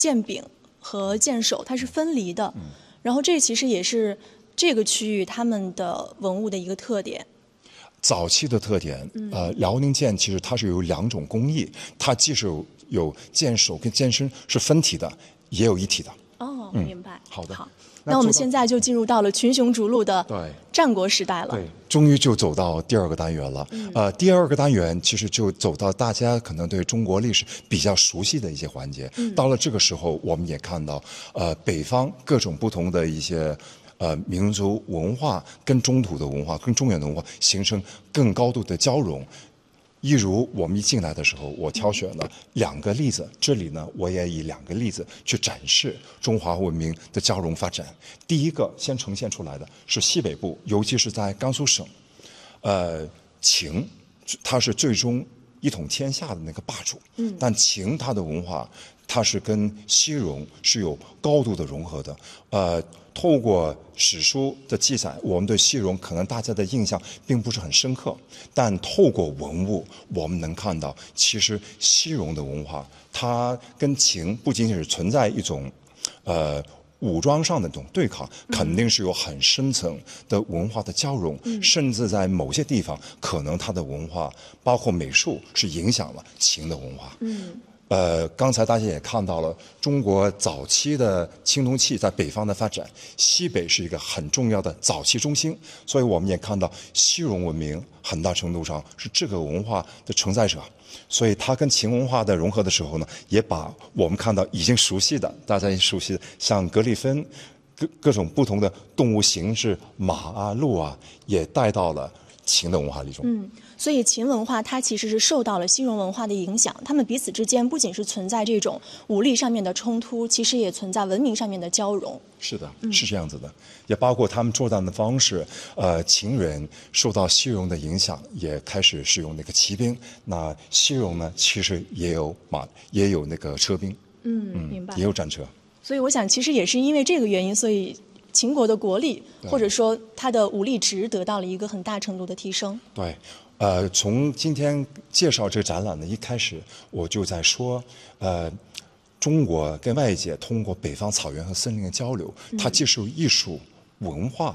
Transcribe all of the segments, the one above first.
剑柄和剑手它是分离的，然后这其实也是这个区域他们的文物的一个特点。 早期的特点，辽宁剑其实它是有2种工艺，它既是有剑手跟剑身是分体的，也有一体的。 哦，明白。 好的。 好，那我们现在就进入到了群雄逐鹿的战国时代了。 对，终于就走到第2个单元了。第2个单元其实就走到大家可能对中国历史比较熟悉的一些环节。到了这个时候，我们也看到，北方各种不同的一些。民族文化跟中土的文化、跟中原的文化形成更高度的交融。一如我们一进来的时候，我挑选了2个例子，这里呢，我也以2个例子去展示中华文明的交融发展。第一个先呈现出来的是西北部，尤其是在甘肃省，秦，它是最终一统天下的那个霸主。但秦它的文化，它是跟西戎是有高度的融合的。透过史书的记载，我们对西戎可能大家的印象并不是很深刻，但透过文物，我们能看到，其实西戎的文化，它跟秦不仅仅是存在一种，武装上的这种对抗，肯定是有很深层的文化的交融，甚至在某些地方，可能它的文化，包括美术，是影响了秦的文化。刚才大家也看到了，中国早期的青铜器在北方的发展，西北是一个很重要的早期中心，所以我们也看到西戎文明很大程度上是这个文化的承载者，所以它跟秦文化的融合的时候呢，也把我们看到已经熟悉的，大家也熟悉的，像格里芬，各种不同的动物形式，马啊、鹿啊，也带到了秦的文化里中。 所以秦文化它其实是受到了西戎文化的影响，他们彼此之间不仅是存在这种武力上面的冲突，其实也存在文明上面的交融。 是的，是这样子的，也包括他们作战的方式。秦人受到西戎的影响，也开始使用那个骑兵。那西戎呢，其实也有马，也有那个车兵。 明白。 也有战车。 所以我想，其实也是因为这个原因，所以秦国的国力或者说它的武力值得到了一个很大程度的提升。 对。从今天介绍这个展览的一开始，我就在说，中国跟外界通过北方草原和森林的交流，它既是艺术、文化，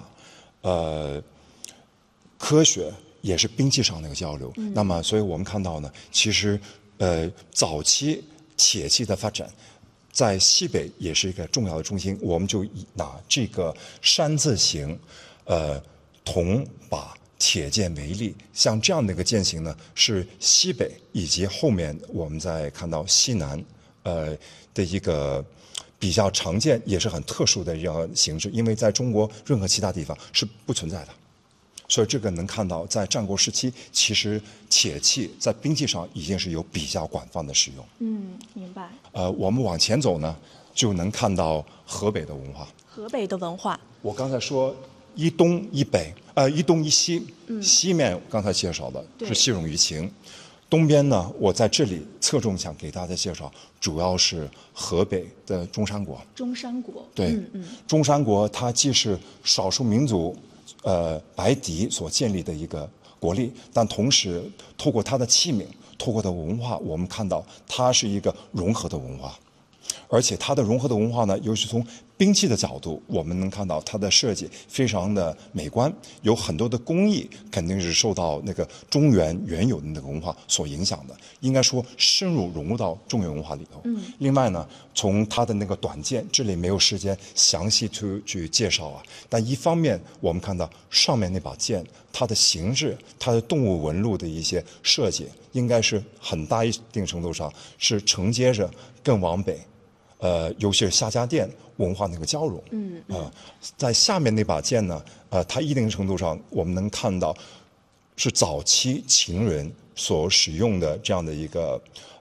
科学，也是兵器上的一个交流。那么，所以我们看到呢，其实，早期铁器的发展，在西北也是一个重要的中心。我们就拿这个山字形，铜把。铁剑为例，像这样的一个剑型呢，是西北以及后面我们再看到西南，的一个比较常见也是很特殊的这样形制，因为在中国任何其他地方是不存在的。所以这个能看到，在战国时期，其实铁器在兵器上已经是有比较广泛的使用。 明白。 我们往前走呢，就能看到河北的文化。 河北的文化， 我刚才说。一东一北，一东一西。西面刚才介绍的是西戎于秦，东边呢，我在这里侧重想给大家介绍，主要是河北的中山国。 中山国。 对，中山国它既是少数民族，白狄所建立的一个国力，但同时透过它的器皿，透过它的文化，我们看到它是一个融合的文化。而且它的融合的文化呢，尤其从兵器的角度，我们能看到它的设计非常的美观，有很多的工艺肯定是受到那个中原原有的那个文化所影响的，应该说深入融入到中原文化里头。另外呢，从它的那个短剑，这里没有时间详细去介绍啊，但一方面我们看到上面那把剑，它的形制，它的动物纹路的一些设计，应该是很大一定程度上是承接着更往北。尤其是夏家店文化那个交融，在下面那把剑呢，它一定程度上我们能看到，是早期秦人所使用的这样的一个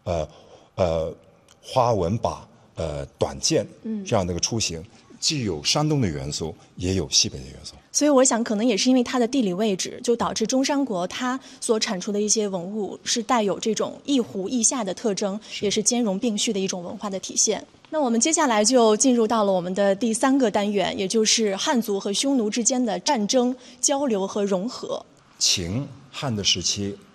花纹把短剑这样的一个雏形，既有山东的元素，也有西北的元素。 所以我想，可能也是因为它的地理位置，就导致中山国它所产出的一些文物是带有这种一湖一夏的特征，也是兼容并蓄的一种文化的体现。那我们接下来就进入到了我们的第3个单元，也就是汉族和匈奴之间的战争、交流和融合。 秦汉的时期，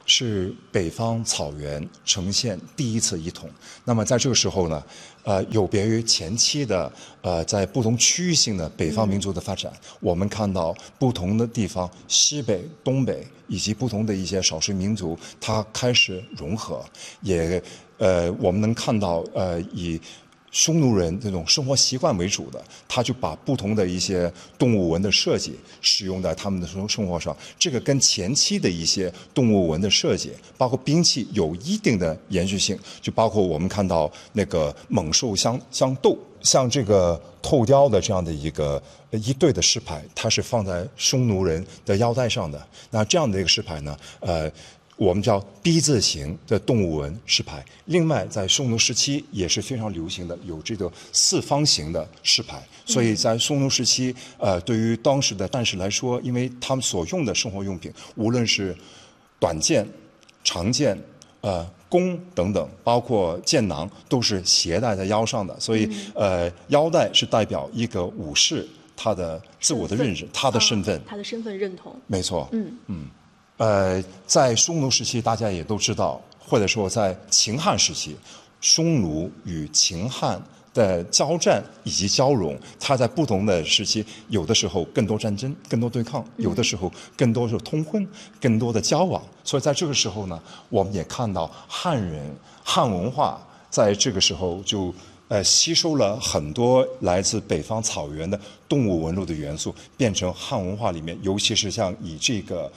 是北方草原呈现第一次一统。那么在这个时候呢，有别于前期的在不同区域性的北方民族的发展，我们看到不同的地方，西北、东北以及不同的一些少数民族，它开始融合，也我们能看到以匈奴人这种生活习惯为主的，他就把不同的一些动物纹的设计使用在他们的生活上。这个跟前期的一些动物纹的设计，包括兵器有一定的延续性。就包括我们看到那个猛兽相斗，像这个透雕的这样的一对的石牌，它是放在匈奴人的腰带上的。那这样的一个石牌呢，我们叫 B 字形的动物纹石牌。另外，在匈奴时期也是非常流行的，有这个四方形的石牌。所以在匈奴时期，对于当时的战士来说，因为他们所用的生活用品，无论是短剑、长剑、弓等等，包括剑囊，都是携带在腰上的。所以，腰带是代表一个武士他的自我的认识，他的身份， 他的身份认同。 没错。在匈奴时期，大家也都知道，或者说在秦汉时期，匈奴与秦汉的交战以及交融，它在不同的时期，有的时候更多战争、更多对抗，有的时候更多是通婚、更多的交往。所以在这个时候呢，我们也看到汉文化在这个时候就吸收了很多来自北方草原的动物纹路的元素，变成汉文化里面，尤其是像以这个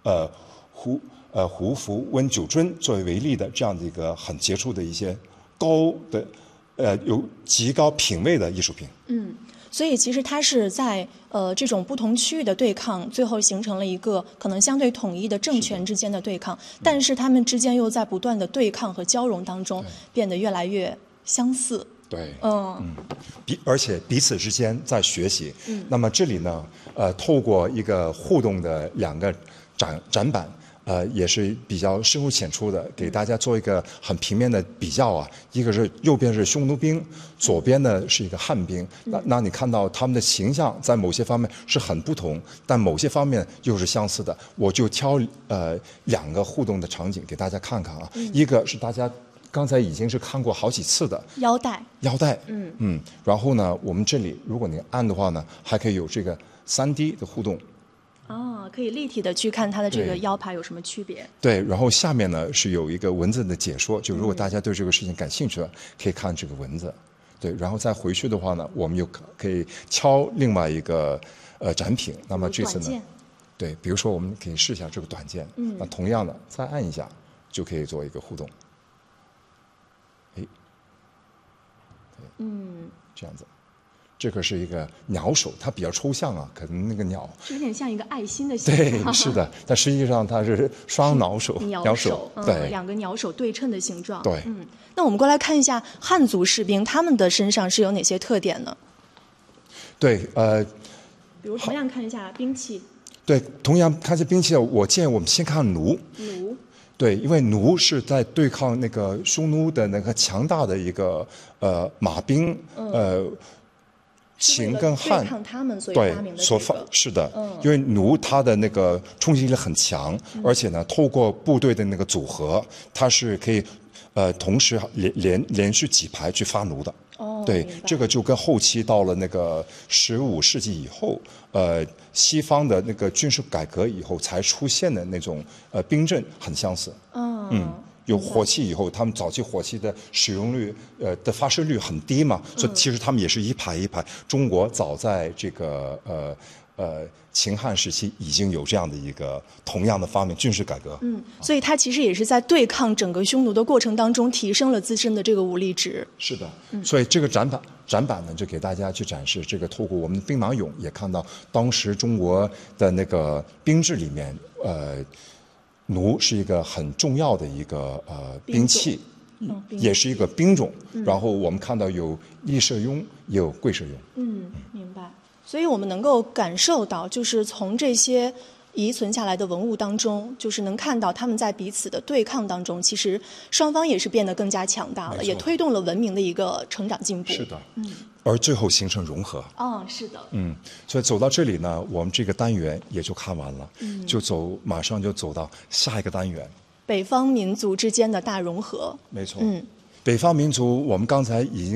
胡服温酒樽作为例的这样的一个很杰出的一些高的有极高品位的艺术品。 所以其实它是在这种不同区域的对抗，最后形成了一个可能相对统一的政权之间的对抗，但是他们之间又在不断的对抗和交融当中变得越来越相似。 对，而且彼此之间在学习。那么这里呢，透过一个互动的两个展板，也是比较深入浅出的，给大家做一个很平面的比较啊。一个是右边是匈奴兵，左边呢是一个汉兵。那你看到他们的形象在某些方面是很不同，但某些方面又是相似的。我就挑两个互动的场景给大家看看啊。一个是大家刚才已经是看过好几次的腰带， 然后呢，我们这里如果你按的话呢，还可以有这个3D 的互动。 可以立体的去看它的这个腰牌有什么区别。 对，然后下面呢是有一个文字的解说，就如果大家对这个事情感兴趣的，可以看这个文字。对，然后再回去的话呢，我们又可以敲另外一个展品。那么这次呢，对，比如说我们可以试一下这个短剑，那同样的再按一下就可以做一个互动。这样子。这个是一个鸟手，它比较抽象啊，可能那个鸟是有点像一个爱心的形状。 对，是的，但实际上它是双鸟手， 鸟手，对， 两个鸟手对称的形状。 对， 那我们过来看一下汉族士兵，他们的身上是有哪些特点呢？ 对， 比如同样看一下兵器。 对，同样看这兵器，我建议我们先看弩。对，因为弩是在对抗那个匈奴的那个强大的一个马兵，秦跟汉对抗他们所发明的这个， 是的，因为弩它的那个冲击力很强，而且呢，透过部队的那个组合，它是可以同时连续几排去发弩的。对，这个就跟后期到了那个15世纪以后，西方的那个军事改革以后才出现的那种兵阵很相似。有火器以后，他们早期火器的使用率的发射率很低嘛，所以其实他们也是一排一排。中国早在这个秦汉时期已经有这样的一个同样的发明军事改革。 所以它其实也是在对抗整个匈奴的过程当中提升了自身的这个武力值。 是的，所以这个展板呢，就给大家去展示这个，透过我们的兵马俑也看到当时中国的那个兵制里面，弩是一个很重要的一个兵器，也是一个兵种。然后我们看到有立射俑，也有跪射俑。 明白。所以我们能够感受到，就是从这些遗存下来的文物当中，就是能看到他们在彼此的对抗当中，其实双方也是变得更加强大了，也推动了文明的一个成长进步。 是的，而最后形成融合。 是的。 所以走到这里呢，我们这个单元也就看完了，马上就走到下一个单元。 北方民族之间的大融合。 没错，北方民族我们刚才已经